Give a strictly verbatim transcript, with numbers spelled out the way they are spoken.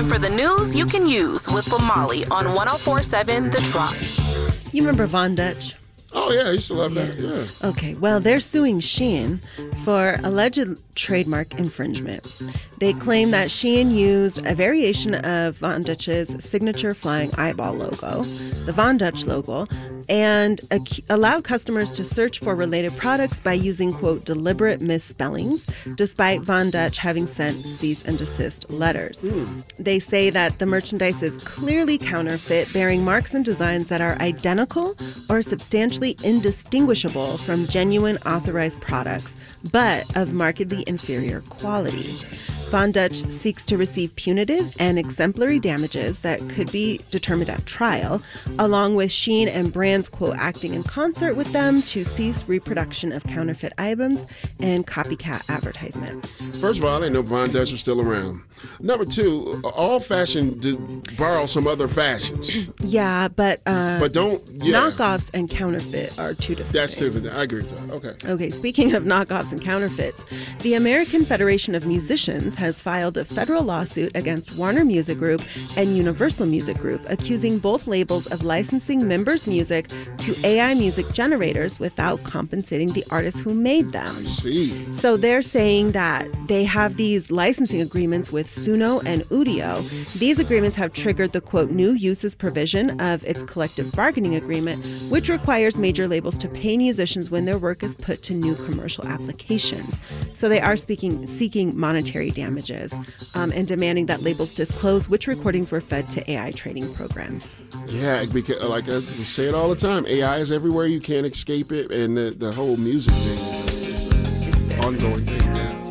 for the news you can use with Lamali on one oh four point seven The Trop. You remember Von Dutch? Oh, yeah, I used to love that. Yeah. Okay, well, they're suing Shein for alleged trademark infringement. They claim that Shein used a variation of Von Dutch's signature flying eyeball logo, the Von Dutch logo, and ac- allowed customers to search for related products by using, quote, deliberate misspellings, despite Von Dutch having sent cease and desist letters. Mm. They say that the merchandise is clearly counterfeit, bearing marks and designs that are identical or substantially indistinguishable from genuine authorized products, but of markedly inferior quality. Von Dutch seeks to receive punitive and exemplary damages that could be determined at trial, along with Shein and brands, quote, acting in concert with them to cease reproduction of counterfeit items and copycat advertisement. First of all, I didn't know Von Dutch was still around. Number two, all fashion did borrow some other fashions. Yeah, but uh, but don't yeah. knockoffs and counterfeit are two different That's things. two different. I agree with that. Okay. Okay, speaking of knockoffs and counterfeits, the American Federation of Musicians has filed a federal lawsuit against Warner Music Group and Universal Music Group, accusing both labels of licensing members' music to A I music generators without compensating the artists who made them. I see. So they're saying that they have these licensing agreements with Suno and Udio. These agreements have triggered the, quote, new uses provision of its collective bargaining agreement, which requires major labels to pay musicians when their work is put to new commercial applications. So they are speaking, seeking monetary damages um, and demanding that labels disclose which recordings were fed to A I trading programs. Yeah, because like I say it all the time, A I is everywhere. You can't escape it, and the, the whole music thing is an ongoing thing. Yeah.